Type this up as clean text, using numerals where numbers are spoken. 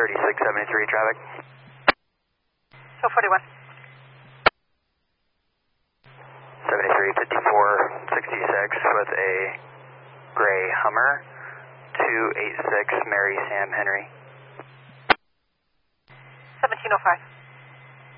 3673 traffic. Show 41. 735466 with a gray Hummer, 286 Mary Sam Henry. 1705.